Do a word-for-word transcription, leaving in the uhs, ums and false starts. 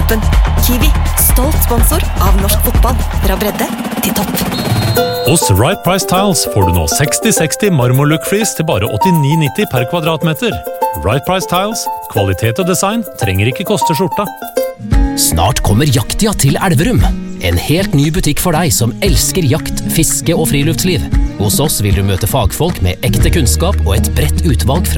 kampen. Kiwi, stolt sponsor av norsk fotball. Fra bredde til topp. Hos Right Price Tiles får du nå seksti seksti marmorlook-flis til bare åttini nitti per kvadratmeter. Right Price Tiles, kvalitet og design trenger ikke koste skjorta. Snart kommer Jaktia til Elverum. En helt ny butikk for deg som elsker jakt, fiske og friluftsliv. Hos oss vil du møte fagfolk med ekte kunnskap og et bredt utvalg fra